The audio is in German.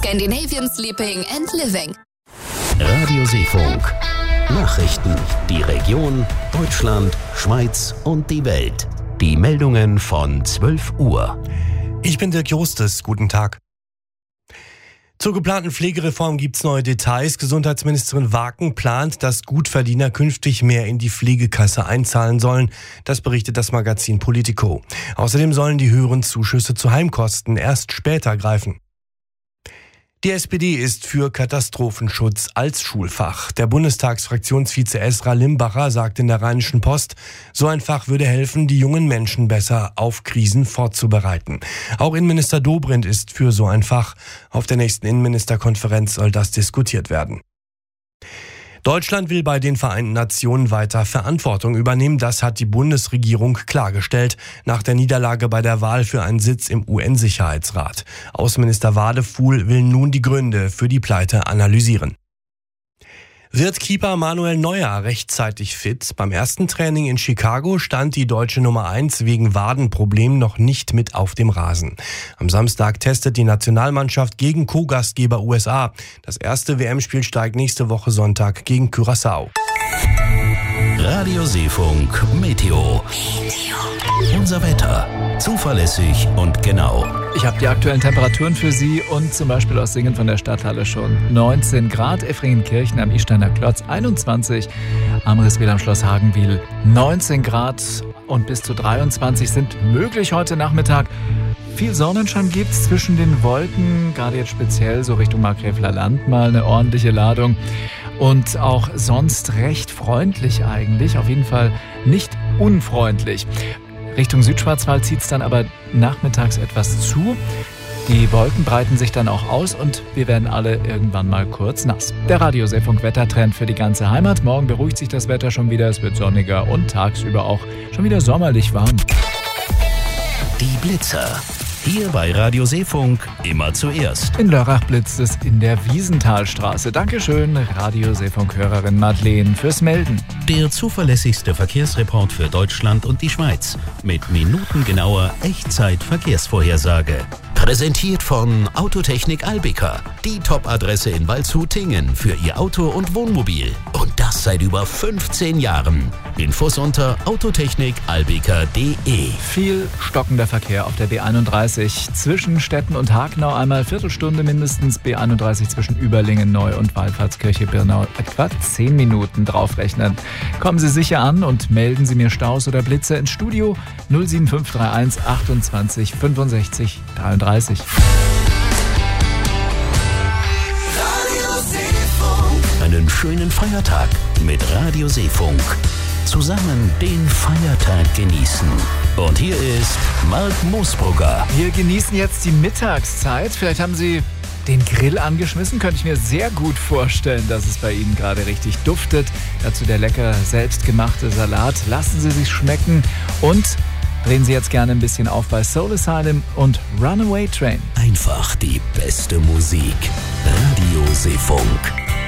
Scandinavian Sleeping and Living. Radio Seefunk. Nachrichten, die Region, Deutschland, Schweiz und die Welt. Die Meldungen von 12 Uhr. Ich bin Dirk Jostes. Guten Tag. Zur geplanten Pflegereform gibt's neue Details. Gesundheitsministerin Waken plant, dass Gutverdiener künftig mehr in die Pflegekasse einzahlen sollen. Das berichtet das Magazin Politico. Außerdem sollen die höheren Zuschüsse zu Heimkosten erst später greifen. Die SPD ist für Katastrophenschutz als Schulfach. Der Bundestagsfraktionsvize Esra Limbacher sagt in der Rheinischen Post, so ein Fach würde helfen, die jungen Menschen besser auf Krisen vorzubereiten. Auch Innenminister Dobrindt ist für so ein Fach. Auf der nächsten Innenministerkonferenz soll das diskutiert werden. Deutschland will bei den Vereinten Nationen weiter Verantwortung übernehmen. Das hat die Bundesregierung klargestellt nach der Niederlage bei der Wahl für einen Sitz im UN-Sicherheitsrat. Außenminister Wadefuhl will nun die Gründe für die Pleite analysieren. Wird Keeper Manuel Neuer rechtzeitig fit? Beim ersten Training in Chicago stand die deutsche Nummer 1 wegen Wadenproblemen noch nicht mit auf dem Rasen. Am Samstag testet die Nationalmannschaft gegen Co-Gastgeber USA. Das erste WM-Spiel steigt nächste Woche Sonntag gegen Curaçao. Radio Seefunk Meteo. Unser Wetter. Zuverlässig und genau. Ich habe die aktuellen Temperaturen für Sie und zum Beispiel aus Singen von der Stadthalle schon 19 Grad, Effringenkirchen am Isteiner Klotz 21, Amriswil am Schloss Hagenwil 19 Grad und bis zu 23 sind möglich heute Nachmittag. Viel Sonnenschein gibt's zwischen den Wolken, gerade jetzt speziell so Richtung Markgräfler Land mal eine ordentliche Ladung. Und auch sonst recht freundlich eigentlich, auf jeden Fall nicht unfreundlich. Richtung Südschwarzwald zieht es dann aber nachmittags etwas zu. Die Wolken breiten sich dann auch aus und wir werden alle irgendwann mal kurz nass. Der Radio Seefunk Wettertrend für die ganze Heimat. Morgen beruhigt sich das Wetter schon wieder, es wird sonniger und tagsüber auch schon wieder sommerlich warm. Die Blitzer. Hier bei Radio Seefunk immer zuerst. In Lörrach blitzt es in der Wiesenthalstraße. Dankeschön, Radio Seefunk-Hörerin Madeleine, fürs Melden. Der zuverlässigste Verkehrsreport für Deutschland und die Schweiz. Mit minutengenauer Echtzeit-Verkehrsvorhersage. Präsentiert von Autotechnik Albica. Die Top-Adresse in Waldshut-Tingen für Ihr Auto und Wohnmobil. Und das seit über 15 Jahren. Infos unter autotechnikalbica.de. Viel stockender Verkehr auf der B31 zwischen Stetten und Hagenau. Einmal Viertelstunde mindestens. B31 zwischen Überlingen, Neu- und Wallfahrtskirche Birnau. Etwa 10 Minuten draufrechnen. Kommen Sie sicher an und melden Sie mir Staus oder Blitze ins Studio 07531 28 65 33. Einen schönen Feiertag mit Radio Seefunk. Zusammen den Feiertag genießen. Und hier ist Mark Moosbrugger. Wir genießen jetzt die Mittagszeit. Vielleicht haben Sie den Grill angeschmissen. Könnte ich mir sehr gut vorstellen, dass es bei Ihnen gerade richtig duftet. Dazu der lecker selbstgemachte Salat. Lassen Sie sich schmecken und drehen Sie jetzt gerne ein bisschen auf bei Soul Asylum und Runaway Train. Einfach die beste Musik. Radio Seefunk.